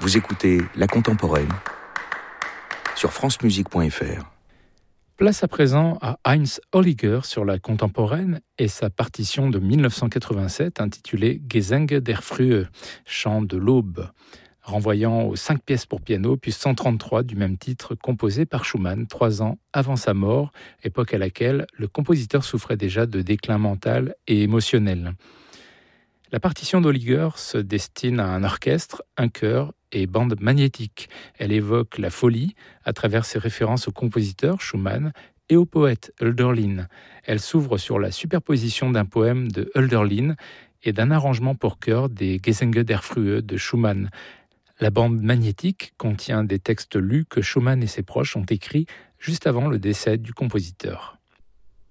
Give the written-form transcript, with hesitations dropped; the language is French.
Vous écoutez La Contemporaine sur francemusique.fr. Place à présent à Heinz Holliger sur La Contemporaine et sa partition de 1987 intitulée Gesänge der Frühe, chant de l'aube, renvoyant aux 5 pièces pour piano, puis 133 du même titre composé par Schumann 3 ans avant sa mort, époque à laquelle le compositeur souffrait déjà de déclin mental et émotionnel. La partition d'Holliger se destine à un orchestre, un chœur et bande magnétique. Elle évoque la folie à travers ses références au compositeur Schumann et au poète Hölderlin. Elle s'ouvre sur la superposition d'un poème de Hölderlin et d'un arrangement pour chœur des Gesänge der Frühe de Schumann. La bande magnétique contient des textes lus que Schumann et ses proches ont écrits juste avant le décès du compositeur.